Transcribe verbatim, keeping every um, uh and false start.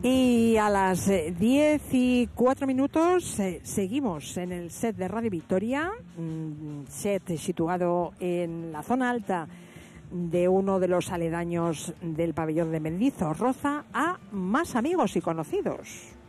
Y a las eh, diez y cuatro minutos eh, seguimos en el set de Radio Victoria, mm, set situado en la zona alta de uno de los aledaños del pabellón de Mendizorroza, a Más Amigos y Conocidos.